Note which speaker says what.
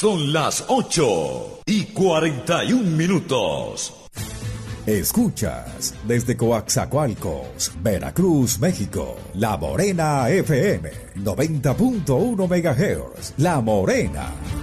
Speaker 1: Son las 8:41.
Speaker 2: Escuchas desde Coaxacualcos, Veracruz, México, La Morena FM, 90.1 MHz. La Morena.